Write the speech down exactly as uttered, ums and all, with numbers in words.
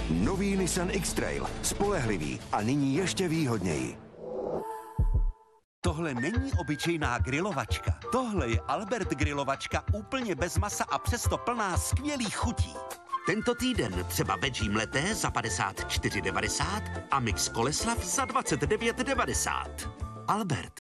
Nový Nissan X-Trail. Spolehlivý a nyní ještě výhodněji. Tohle není obyčejná grilovačka. Tohle je Albert grilovačka úplně bez masa a přesto plná skvělých chutí. Tento týden třeba veggie mleté za padesát čtyři devadesát a mix koleslav za dvacet devět devadesát. Albert.